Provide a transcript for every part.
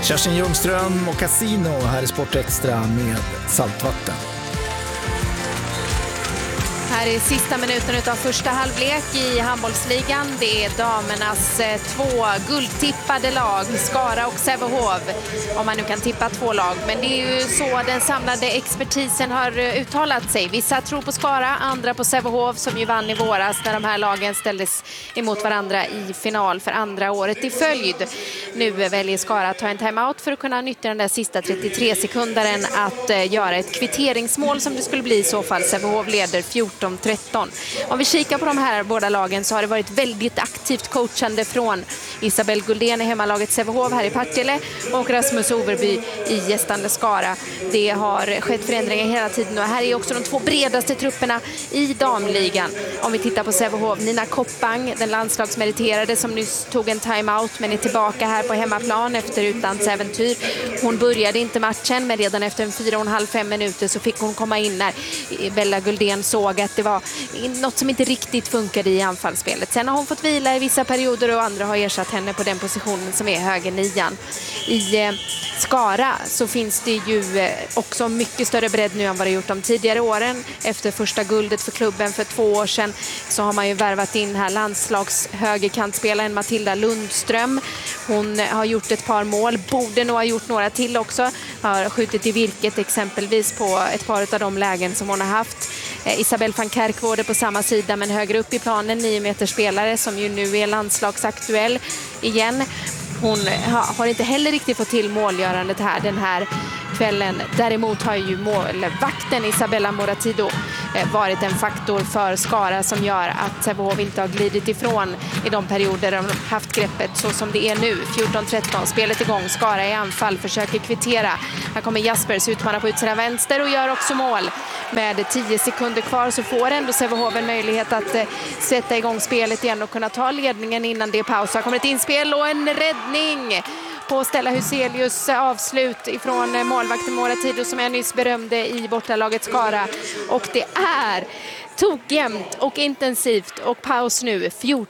Kerstin Ljungström och Casino här i Sport Extra med Saltvatten. Här är sista minuten utav första halvlek i handbollsligan. Det är damernas två guldtippade lag, Skara och Sävehof. Om man nu kan tippa två lag. Men det är ju så den samlade expertisen har uttalat sig. Vissa tror på Skara, andra på Sävehof som ju vann i våras när de här lagen ställdes emot varandra i final för andra året i följd. Nu väljer Skara att ta en timeout för att kunna nyttja den där sista 33 sekunderen att göra ett kvitteringsmål som det skulle bli i så fall. Sävehof leder 14-13. Om vi kikar på de här båda lagen så har det varit väldigt aktivt coachande från Isabelle Guldén i hemmalaget Sävehof här i Partille och Rasmus Overby i gästande Skara. Det har skett förändringar hela tiden och här är också de två bredaste trupperna i damligan. Om vi tittar på Sävehof, Nina Koppang, den landslagsmeriterade som nyss tog en timeout men är tillbaka här på hemmaplan efter utlandsäventyr. Hon började inte matchen men redan efter 4,5 minuter så fick hon komma in när Bella Guldén såg att det var något som inte riktigt funkade i anfallsspelet. Sen har hon fått vila i vissa perioder och andra har ersatt henne på den positionen som är höger nian. I Skara så finns det ju också mycket större bredd nu än vad det gjort de tidigare åren. Efter första guldet för klubben för 2 år sedan så har man ju värvat in här landslags högerkantspelaren Matilda Lundström. Hon har gjort ett par mål, borde nog ha gjort några till också. Har skjutit i virket exempelvis på ett par av de lägen som hon har haft. Isabelle van Kerkworde på samma sida men högre upp i planen, 9-meterspelare som ju nu är landslagsaktuell igen. Hon har inte heller riktigt fått till målgörandet här den här kvällen. Däremot har ju vakten Isabella Moratido varit en faktor för Skara som gör att Sävehof inte har glidit ifrån i de perioder de har haft greppet så som det är nu. 14-13, spelet igång, Skara i anfall, försöker kvittera. Här kommer Jaspers, utmanar på utsidan vänster och gör också mål. Med 10 sekunder kvar så får ändå Sävehof en möjlighet att sätta igång spelet igen och kunna ta ledningen innan det är paus. Här kommer ett inspel och en räddning på Stella Huselius avslut ifrån målvakten Moratido som jag nyss berömde i bortalaget Skara. Och det är tokjämnt och intensivt och paus nu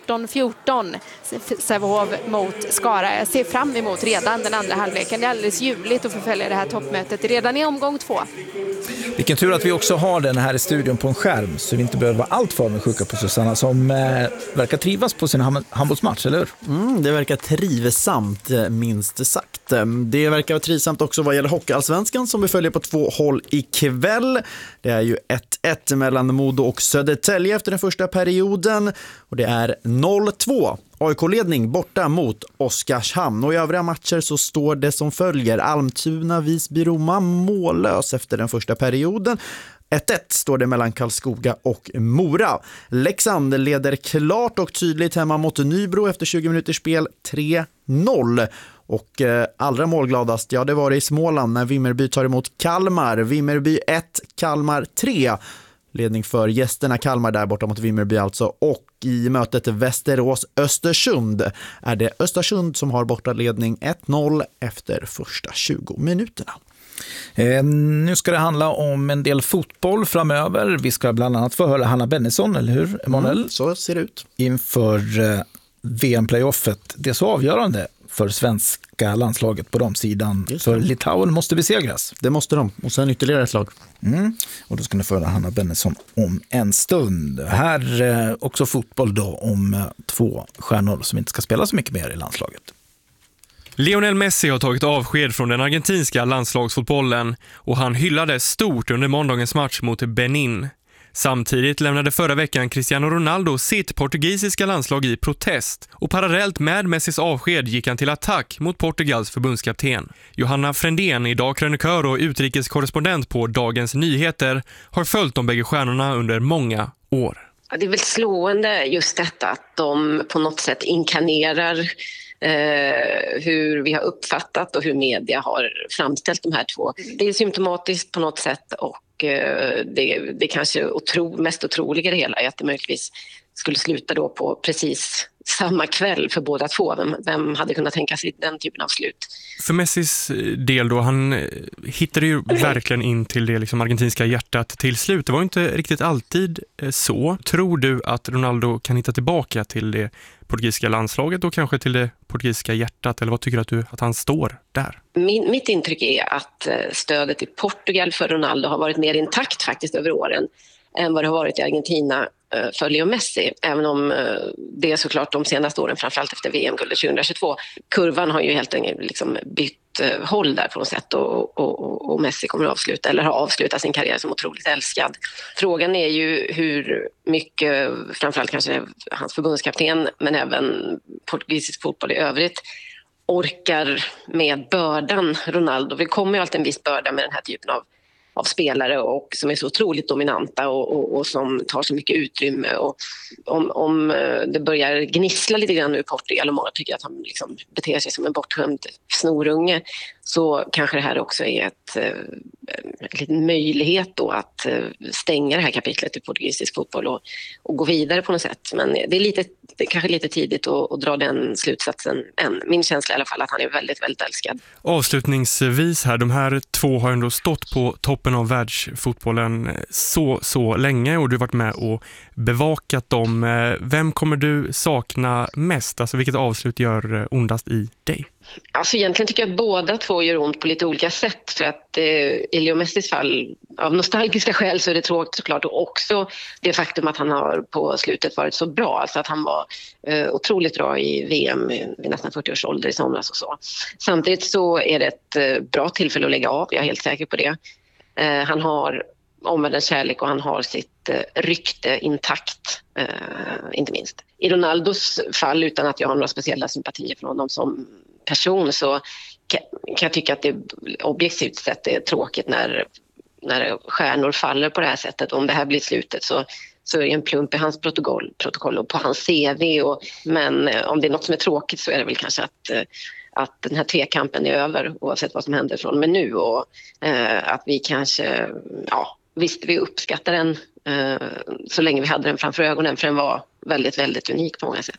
14-14 Sävehof mot Skara. Jag ser fram emot redan den andra halvleken. Det är alldeles ljuvligt att förfölja det här toppmötet redan i omgång 2. Vilken tur att vi också har den här i studion på en skärm så vi inte behöver vara allt för sjuka på Susanna som verkar trivas på sin handbollsmatch, eller hur? Det verkar trivsamt, minst sagt. Det verkar vara trivsamt också vad gäller hockeyallsvenskan som vi följer på 2 håll ikväll. Det är ju 1-1 mellan Modo och Södertälje efter den första perioden och det är 0-2. AIK-ledning borta mot Oskarshamn och i övriga matcher så står det som följer. Almtuna, Visby, Roma mållös efter den första perioden. 1-1 står det mellan Karlskoga och Mora. Leksand leder klart och tydligt hemma mot Nybro efter 20 minuters spel 3-0. Och allra målgladast, ja det var det i Småland när Vimmerby tar emot Kalmar. Vimmerby 1, Kalmar 3. Ledning för gästerna Kalmar där borta mot Vimmerby alltså. Och i mötet Västerås-Östersund är det Östersund som har bortaledning 1-0 efter första 20 minuterna. Nu ska det handla om en del fotboll framöver. Vi ska bland annat få höra Hanna Bennison, eller hur, Emanuel? Så ser det ut. Inför VM-playoffet. Det är så avgörande för svenska landslaget på de sidan. För Litauen måste besegras. Det måste de. Och sen ytterligare ett lag. Och då ska ni få höra Hanna Bennison om en stund. Här också fotboll då om 2 stjärnor som inte ska spela så mycket mer i landslaget. Lionel Messi har tagit avsked från den argentinska landslagsfotbollen och han hyllades stort under måndagens match mot Benin. Samtidigt lämnade förra veckan Cristiano Ronaldo sitt portugisiska landslag i protest och parallellt med Messis avsked gick han till attack mot Portugals förbundskapten. Johanna Frändén, idag krönikör och utrikeskorrespondent på Dagens Nyheter, har följt de bägge stjärnorna under många år. Det är väl slående just detta att de på något sätt inkarnerar hur vi har uppfattat och hur media har framställt de här två. Det är symptomatiskt på något sätt och det kanske mest otroliga det hela är att det möjligtvis skulle sluta då på precis samma kväll för båda två. Vem hade kunnat tänka sig den typen av slut? För Messis del då, han hittade ju verkligen in till det liksom argentinska hjärtat till slut. Det var inte riktigt alltid så. Tror du att Ronaldo kan hitta tillbaka till det portugisiska landslaget och kanske till det portugisiska hjärtat? Eller vad tycker du att han står där? Mitt intryck är att stödet i Portugal för Ronaldo har varit mer intakt faktiskt över åren än vad det har varit i Argentina för Leo Messi, även om det är såklart de senaste åren, framförallt efter VM-guldet 2022. Kurvan har ju helt enkelt liksom bytt håll där på något sätt och Messi kommer att avsluta, eller har avslutat sin karriär som otroligt älskad. Frågan är ju hur mycket, framförallt kanske hans förbundskapten, men även portugisisk fotboll i övrigt, orkar med bördan Ronaldo. Det kommer ju alltid en viss börda med den här typen av spelare och som är så otroligt dominanta och som tar så mycket utrymme. Och om det börjar gnissla lite grann nu i Portugal och många tycker att han liksom beter sig som en bortskämd snorunge, så kanske det här också är en liten möjlighet då att stänga det här kapitlet i portugisisk fotboll och gå vidare på något sätt. Men det är kanske lite tidigt att dra den slutsatsen än. Min känsla är i alla fall att han är väldigt, väldigt älskad. Avslutningsvis här, de här två har ändå stått på toppen av världsfotbollen så länge och du har varit med och bevakat dem. Vem kommer du sakna mest? Alltså vilket avslut gör ondast i dig? Alltså egentligen tycker jag att båda två gör ont på lite olika sätt, för att i Leo Messis fall av nostalgiska skäl så är det tråkigt såklart, och också det faktum att han har på slutet varit så bra, alltså att han var otroligt bra i VM vid nästan 40 års ålder i somras och så. Samtidigt så är det ett bra tillfälle att lägga av, jag är helt säker på det. Han har omvärldens kärlek och han har sitt rykte intakt, inte minst. I Ronaldos fall, utan att jag har några speciella sympatier för honom som person, så kan jag tycka att det objektivt sett är tråkigt när stjärnor faller på det här sättet. Om det här blir slutet så är det en plump i hans protokoll och på hans CV. Men om det är något som är tråkigt så är det väl kanske att den här tvekampen är över oavsett vad som händer från med nu, och att vi kanske, visst, vi uppskattar den så länge vi hade den framför ögonen, för den var väldigt, väldigt unik på många sätt.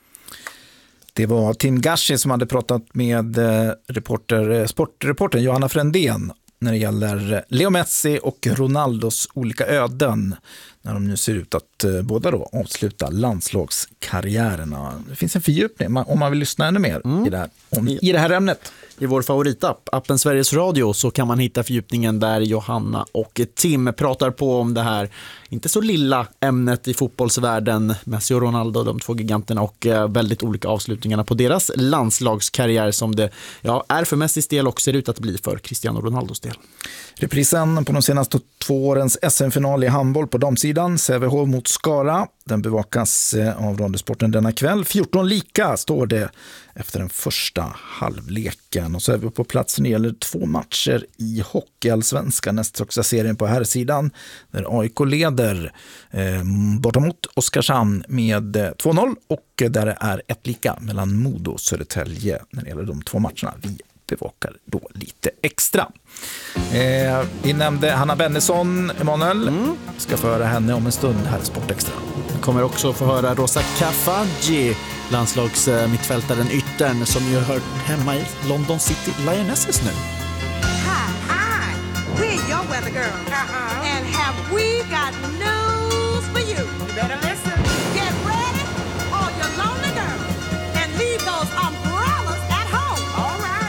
Det var Tim Gashi som hade pratat med sportreportern Johanna Frändén när det gäller Leo Messi och Ronaldos olika öden när de nu ser ut att båda då avsluta landslagskarriärerna. Det finns en fördjupning om man vill lyssna ännu mer i det här ämnet. I vår favoritapp, appen Sveriges Radio, så kan man hitta fördjupningen där Johanna och Tim pratar på om det här inte så lilla ämnet i fotbollsvärlden, Messi och Ronaldo, de två giganterna, och väldigt olika avslutningarna på deras landslagskarriär som det är för Messis del och ser ut att bli för Cristiano Ronaldos del. Reprisen på de senaste 2 årens SM-final i handboll på damsidan, Sävehof mot Skara. Den bevakas av Radiosporten denna kväll. 14 lika står det efter den första halvleken. Och så är vi på plats när det gäller 2 matcher i Hockeyallsvenskan, näst högsta serien på här sidan, där AIK leder borta mot Oskarshamn med 2-0, och där det är 1 lika mellan Modo och Södertälje när det gäller de 2 matcherna. Vi bevakar då lite extra. Vi nämnde Hanna Bennison, Emanuel. Ska få höra henne om en stund här i Sportextra. Vi kommer också få höra Rosa Kafaji, landslagsmittfältaren yttern som ju hör hemma i London City Lionesses nu. Hi, we're your weather girl. And have we got